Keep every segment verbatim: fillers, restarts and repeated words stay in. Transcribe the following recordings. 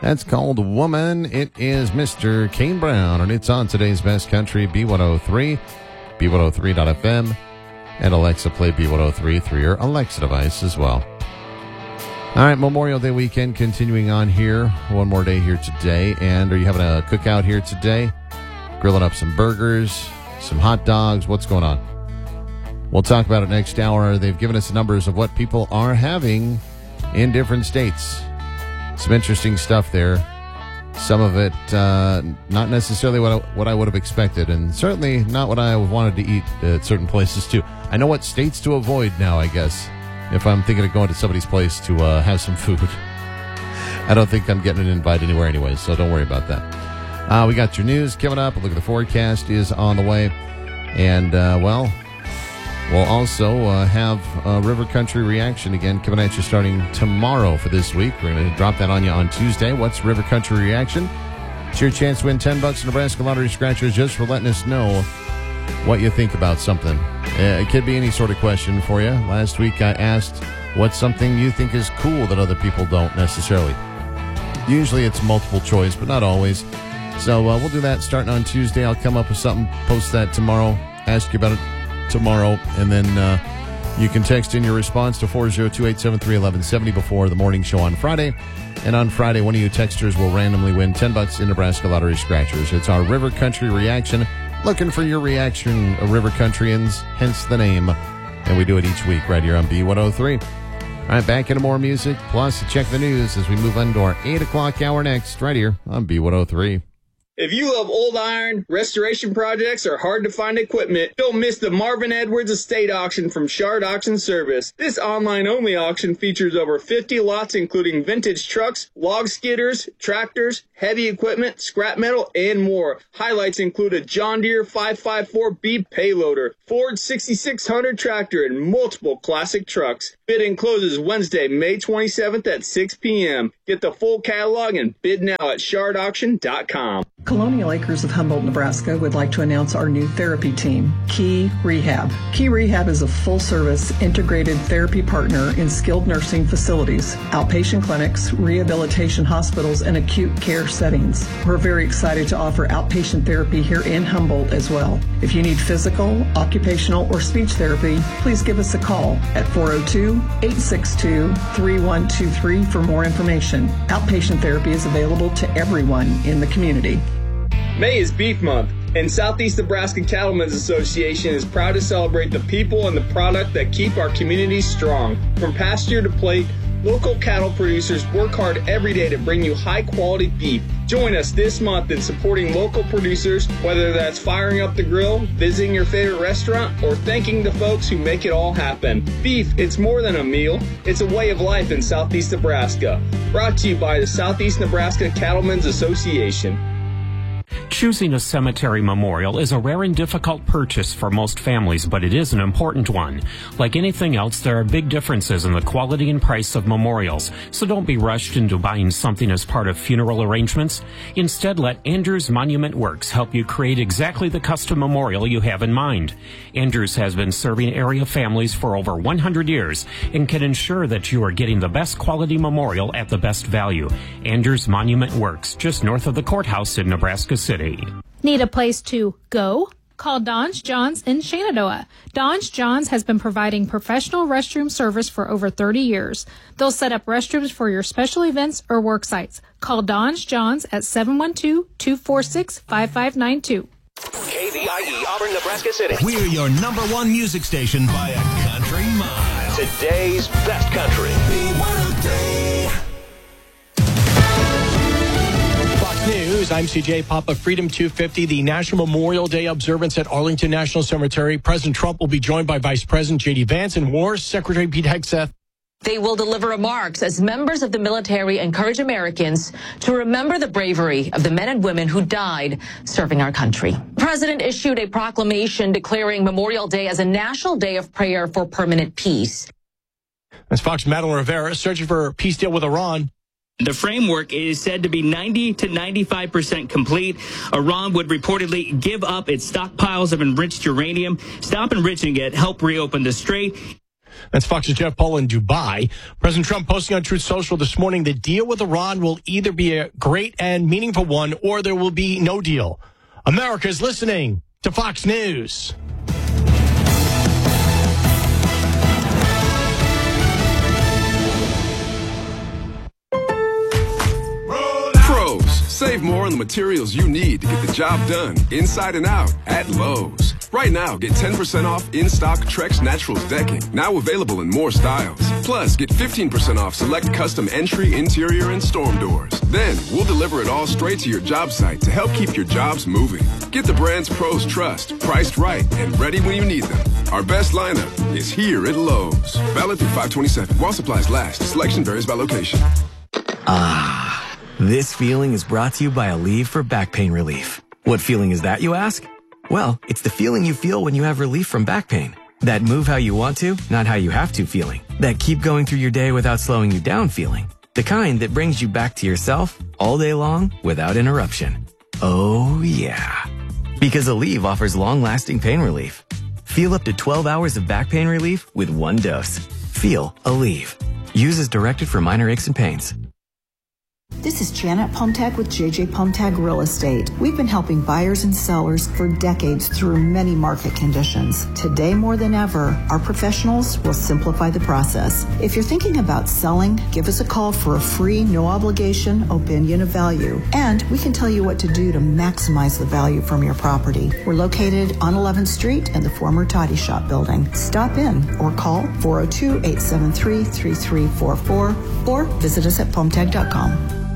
That's called Woman. It is Mister Kane Brown, and it's on today's Best Country, B one oh three, B one oh three dot F M, and Alexa Play B one oh three through your Alexa device as well. All right, Memorial Day weekend continuing on here. One more day here today. And are you having a cookout here today? Grilling up some burgers, some hot dogs. What's going on? We'll talk about it next hour. They've given us numbers of what people are having in different states. Some interesting stuff there. Some of it uh, not necessarily what I, what I would have expected, and certainly not what I wanted to eat at certain places too. I know what states to avoid now, I guess, if I'm thinking of going to somebody's place to uh, have some food. I don't think I'm getting an invite anywhere anyway, so don't worry about that. Uh, we got your news coming up. A look at the forecast is on the way. And, uh, well, we'll also uh, have a River Country reaction again coming at you starting tomorrow for this week. We're going to drop that on you on Tuesday. What's River Country reaction? It's your chance to win ten bucks in Nebraska Lottery Scratchers just for letting us know what you think about something. Uh, it could be any sort of question for you. Last week I asked what's something you think is cool that other people don't necessarily. Usually it's multiple choice, but not always. So uh, we'll do that starting on Tuesday. I'll come up with something, post that tomorrow, ask you about it tomorrow, and then uh, you can text in your response to four oh two, eight seven three, one one seven oh before the morning show on Friday. And on Friday, one of you texters will randomly win ten bucks in Nebraska Lottery Scratchers. It's our River Country reaction. Looking for your reaction, uh, River Countryans, hence the name. And we do it each week right here on B one oh three. All right, back into more music, plus check the news as we move on to our eight o'clock hour next, right here on B one oh three. If you love old iron, restoration projects, or hard-to-find equipment, don't miss the Marvin Edwards Estate Auction from Shard Auction Service. This online-only auction features over fifty lots, including vintage trucks, log skidders, tractors, heavy equipment, scrap metal, and more. Highlights include a John Deere five fifty-four B payloader, Ford sixty-six hundred tractor, and multiple classic trucks. Bidding closes Wednesday, May twenty-seventh at six p.m. Get the full catalog and bid now at shard auction dot com. Colonial Acres of Humboldt, Nebraska would like to announce our new therapy team, Key Rehab. Key Rehab is a full-service integrated therapy partner in skilled nursing facilities, outpatient clinics, rehabilitation hospitals, and acute care settings. We're very excited to offer outpatient therapy here in Humboldt as well. If you need physical, occupational, or speech therapy, please give us a call at four oh two, eight six two, three one two three for more information. Outpatient therapy is available to everyone in the community. May is Beef Month, and Southeast Nebraska Cattlemen's Association is proud to celebrate the people and the product that keep our communities strong. From pasture to plate, local cattle producers work hard every day to bring you high-quality beef. Join us this month in supporting local producers, whether that's firing up the grill, visiting your favorite restaurant, or thanking the folks who make it all happen. Beef, it's more than a meal. It's a way of life in Southeast Nebraska. Brought to you by the Southeast Nebraska Cattlemen's Association. Choosing a cemetery memorial is a rare and difficult purchase for most families, but it is an important one. Like anything else, there are big differences in the quality and price of memorials, so don't be rushed into buying something as part of funeral arrangements. Instead, let Andrews Monument Works help you create exactly the custom memorial you have in mind. Andrews has been serving area families for over one hundred years and can ensure that you are getting the best quality memorial at the best value. Andrews Monument Works, just north of the courthouse in Nebraska City. Need a place to go? Call Don's Johns in Shenandoah. Don's Johns has been providing professional restroom service for over thirty years. They'll set up restrooms for your special events or work sites. Call Don's Johns at seven one two, two four six, five five nine two. K V I E, Auburn, Nebraska City. We're your number one music station by a country mile. Today's best country. B one oh three. News. I'm C J Papa. Freedom two fifty, the National Memorial Day observance at Arlington National Cemetery. President Trump will be joined by Vice President J D Vance and War Secretary Pete Hegseth. They will deliver remarks as members of the military encourage Americans to remember the bravery of the men and women who died serving our country. The president issued a proclamation declaring Memorial Day as a national day of prayer for permanent peace. As Fox Madeline Rivera searching for a peace deal with Iran. The framework is said to be ninety to ninety-five percent complete. Iran would reportedly give up its stockpiles of enriched uranium, stop enriching it, help reopen the strait. That's Fox's Jeff Paul in Dubai. President Trump posting on Truth Social this morning, the deal with Iran will either be a great and meaningful one or there will be no deal. America is listening to Fox News. Pros, save more on the materials you need to get the job done inside and out at Lowe's. Right now, get ten percent off in-stock Trex Naturals decking, now available in more styles. Plus, get fifteen percent off select custom entry, interior, and storm doors. Then, we'll deliver it all straight to your job site to help keep your jobs moving. Get the brands pros trust, priced right, and ready when you need them. Our best lineup is here at Lowe's. Valid through five twenty-seven. While supplies last, selection varies by location. Ah, this feeling is brought to you by Aleve for back pain relief. What feeling is that, you ask? Well, it's the feeling you feel when you have relief from back pain. That move how you want to, not how you have to feeling. That keep going through your day without slowing you down feeling. The kind that brings you back to yourself all day long without interruption. Oh, yeah. Because Aleve offers long-lasting pain relief. Feel up to twelve hours of back pain relief with one dose. Feel Aleve. Use as directed for minor aches and pains. This is Janet Pomtag with J J Pomtag Real Estate. We've been helping buyers and sellers for decades through many market conditions. Today more than ever, our professionals will simplify the process. If you're thinking about selling, give us a call for a free, no obligation opinion of value. And we can tell you what to do to maximize the value from your property. We're located on eleventh Street in the former Toddy Shop building. Stop in or call four oh two, eight seven three, three three four four or visit us at pomtag dot com.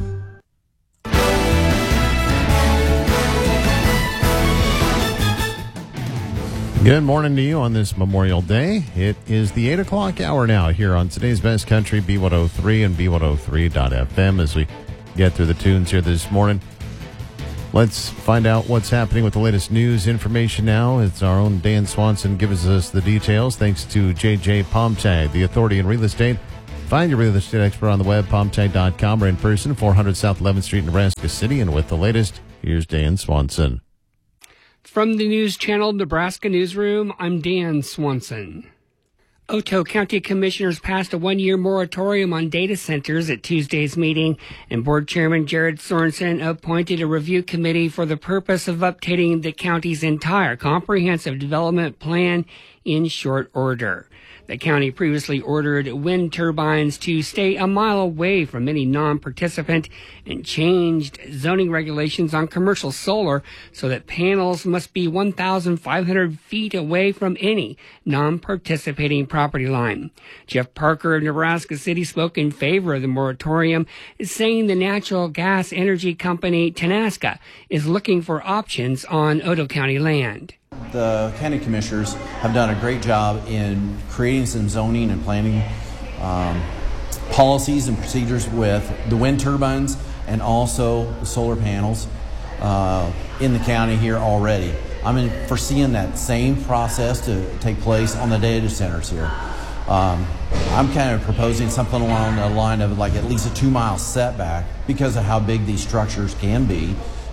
Good morning to you on this Memorial Day. It is the eight o'clock hour now here on today's Best Country, B one oh three and B one oh three dot F M as we get through the tunes here this morning. Let's find out what's happening with the latest news information now. It's our own Dan Swanson gives us the details. Thanks to J J Pomtag, the authority in real estate. Find your real estate expert on the web, pomtag dot com, or in person, four hundred South eleventh Street, Nebraska City. And with the latest, here's Dan Swanson. From the News Channel Nebraska Newsroom, I'm Dan Swanson. Otoe County Commissioners passed a one-year moratorium on data centers at Tuesday's meeting, and Board Chairman Jared Sorensen appointed a review committee for the purpose of updating the county's entire comprehensive development plan in short order. The county previously ordered wind turbines to stay a mile away from any non-participant and changed zoning regulations on commercial solar so that panels must be one thousand five hundred feet away from any non-participating property line. Jeff Parker of Nebraska City spoke in favor of the moratorium, saying the natural gas energy company Tenaska is looking for options on Otoe County land. The county commissioners have done a great job in creating some zoning and planning um, policies and procedures with the wind turbines and also the solar panels uh, in the county here already. I'm in, foreseeing that same process to take place on the data centers here. Um, I'm kind of proposing something along the line of like at least a two-mile setback because of how big these structures can be.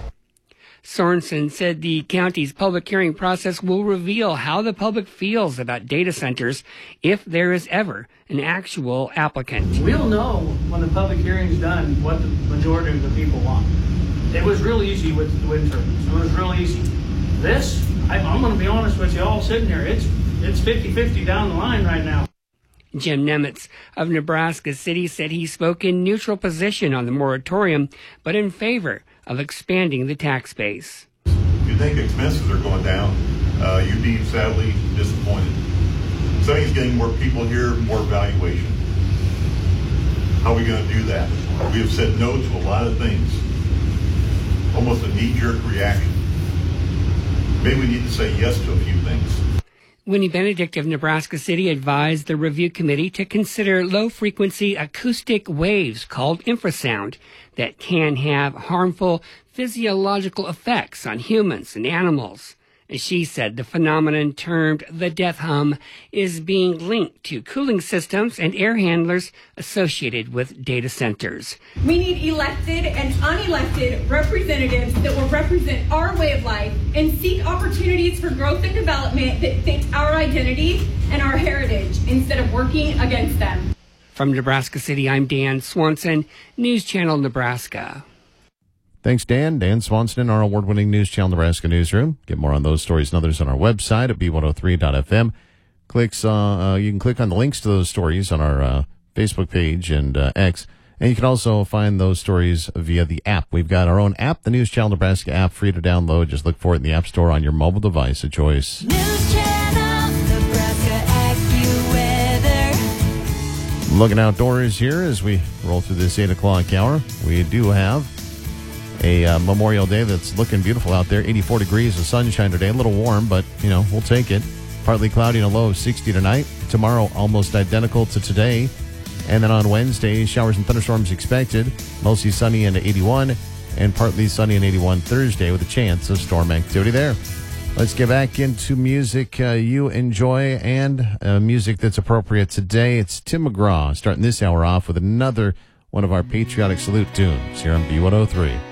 Sorensen said the county's public hearing process will reveal how the public feels about data centers if there is ever an actual applicant. We'll know when the public hearing's done what the majority of the people want. It was real easy with the wind turbines. It was real easy. This, I, I'm going to be honest with you all sitting here, it's it's fifty-fifty down the line right now. Jim Nemitz of Nebraska City said he spoke in neutral position on the moratorium, but in favor of expanding the tax base. If you think expenses are going down, uh, you'd be sadly disappointed. Somebody's getting more people here, more valuation. How are we going to do that? We have said no to a lot of things. Almost a knee-jerk reaction. Maybe we need to say yes to a few things. Winnie Benedict of Nebraska City advised the review committee to consider low-frequency acoustic waves called infrasound that can have harmful physiological effects on humans and animals. She said the phenomenon termed the death hum is being linked to cooling systems and air handlers associated with data centers. We need elected and unelected representatives that will represent our way of life and seek opportunities for growth and development that fit our identity and our heritage instead of working against them. From Nebraska City, I'm Dan Swanson, News Channel Nebraska. Thanks, Dan. Dan Swanson in our award-winning News Channel Nebraska newsroom. Get more on those stories and others on our website at B one oh three dot F M. Clicks, uh, uh, you can click on the links to those stories on our uh, Facebook page and uh, X. And you can also find those stories via the app. We've got our own app, the News Channel Nebraska app, free to download. Just look for it in the App Store on your mobile device of choice. News Channel Nebraska AccuWeather. Looking outdoors here as we roll through this eight o'clock hour. We do have a uh, Memorial Day that's looking beautiful out there. eighty-four degrees of sunshine today. A little warm, but, you know, we'll take it. Partly cloudy and a low of sixty tonight. Tomorrow, almost identical to today. And then on Wednesday, showers and thunderstorms expected. Mostly sunny and eighty-one. And partly sunny and eighty-one Thursday with a chance of storm activity there. Let's get back into music uh, you enjoy and uh, music that's appropriate today. It's Tim McGraw starting this hour off with another one of our patriotic salute tunes here on B one oh three.